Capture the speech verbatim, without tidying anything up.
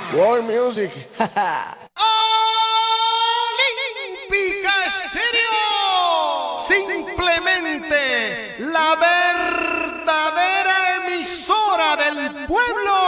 World Music. Olímpica Estéreo. Simplemente la verdadera emisora del pueblo.